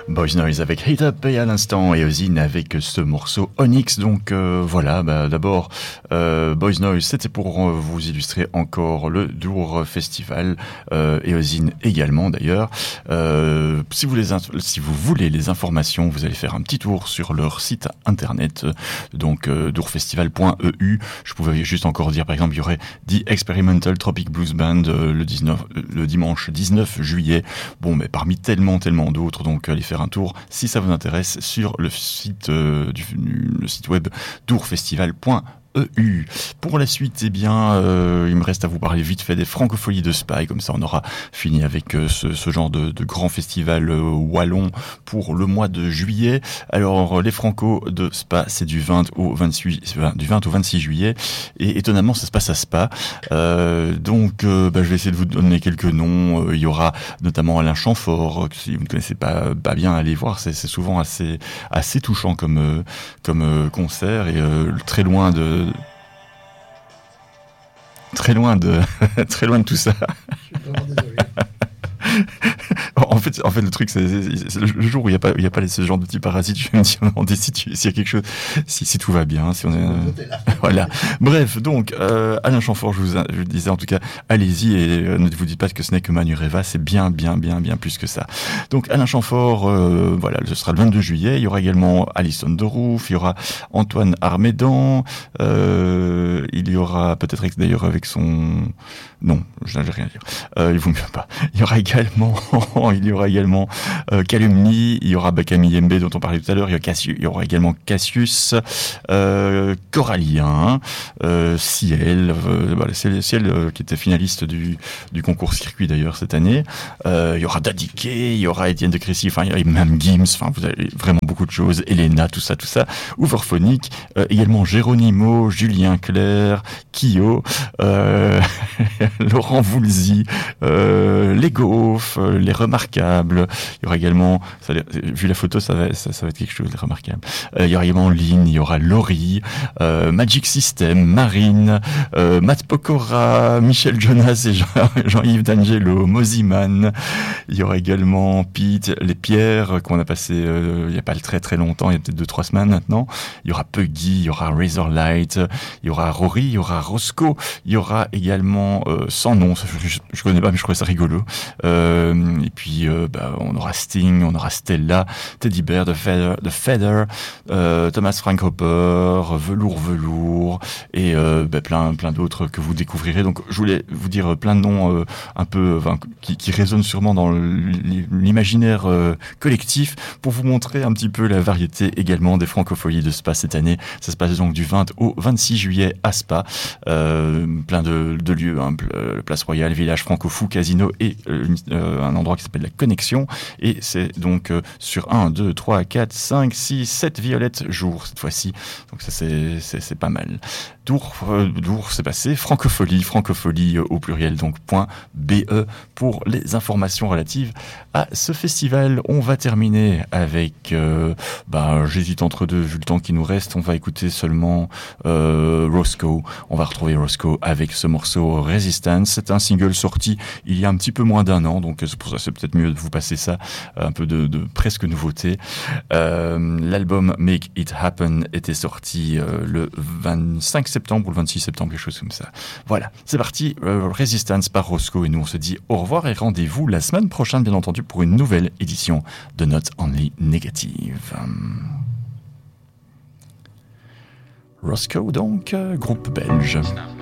Boys Noise avec Hate Up et à l'instant et Ozine avec ce morceau Onyx. Donc voilà, d'abord Boys Noise, c'était pour vous illustrer encore le Dour Festival et Ozine également d'ailleurs. Si vous voulez les informations, vous allez faire un petit tour sur leur site internet, donc dourfestival.eu. Je pouvais juste encore dire, par exemple, il y aurait The Experimental Tropic Blues Band le dimanche 19 juillet. Bon, mais parmi tellement d'autres, donc allez faire un tour si ça vous intéresse sur le site le site web dourfestival.eu. Pour la suite, il me reste à vous parler vite fait des Francopholies de Spa, et comme ça on aura fini avec ce genre de grand festival wallon pour le mois de juillet. Alors les Franco de Spa, c'est du 20 au 26 juillet, et étonnamment ça se passe à Spa. Donc je vais essayer de vous donner quelques noms. Il y aura notamment Alain Chamfort, si vous ne connaissez pas bien, allez voir, c'est souvent assez touchant comme concert, et très loin de tout ça. Je suis vraiment désolé. En fait, le truc, c'est le jour où il y a pas ce genre de petits parasites, je vais me demander s'il y a quelque chose, si tout va bien, si on est, voilà. Bref, donc, Alain Chamfort, je vous disais, en tout cas, allez-y, et ne vous dites pas que ce n'est que Manureva, c'est bien plus que ça. Donc, Alain Chamfort, voilà, ce sera le 22 juillet, il y aura également Alison de Roof, il y aura Antoine Armédan, il y aura peut-être d'ailleurs avec son, non, je n'ai rien à dire, il vaut mieux pas. Il y aura également Calumni, il y aura Bakami Yembe dont on parlait tout à l'heure, il y aura également Cassius, Corallien, Ciel, voilà, c'est Ciel qui était finaliste du concours circuit d'ailleurs cette année. Il y aura Dadike, il y aura Étienne de Crécy, enfin il y a même Gims, enfin vous avez vraiment beaucoup de choses, Elena, tout ça. Overphonique, également Géronimo, Julien Clerc, Kyo, Laurent Voulzy, les Gaufres, les Remarquables. Il y aura également, vu la photo, ça va être quelque chose de remarquable. Il y aura également Lynn, il y aura Laurie, Magic System, Marine, Matt Pokora, Michel Jonas et Jean-Yves D'Angelo, Moziman. Il y aura également Pete, les Pierres qu'on a passé il y a pas très longtemps, il y a peut-être 2-3 semaines maintenant. Il y aura Puggy, il y aura Razorlight, il y aura Rory, il y aura Roscoe, il y aura également sans nom, je connais pas mais je trouvais ça rigolo. Et puis on aura Sting, on aura Stella, Teddy Bear, The Feather, Thomas Frank Hopper, Velours et plein d'autres que vous découvrirez. Donc je voulais vous dire plein de noms un peu qui résonnent sûrement dans l'imaginaire collectif pour vous montrer un petit peu la variété également des Francopholies de Spa cette année. Ça se passe donc du 20 au 26 juillet à Spa. Plein de lieux, Place Royale, Village Franco-Fou, Casino et un endroit qui s'appelle La Connexion, et c'est donc sur 1, 2, 3, 4, 5, 6, 7 violettes jour cette fois-ci, donc ça c'est pas mal. Dour c'est passé, francopholie au pluriel, donc .be pour les informations relatives à ce festival. On va terminer avec j'hésite entre deux vu le temps qui nous reste, on va écouter seulement Roscoe. On va retrouver Roscoe avec ce morceau Resistance. C'est un single sorti il y a un petit peu moins d'un an, donc c'est pour ça c'est peut-être mieux de vous passer ça, un peu de presque nouveauté. L'album Make It Happen était sorti le 25 septembre ou le 26 septembre, quelque chose comme ça. Voilà, c'est parti, Resistance par Roscoe, et nous on se dit au revoir et rendez-vous la semaine prochaine bien entendu pour une nouvelle édition de Not Only Negative. Roscoe donc, groupe belge.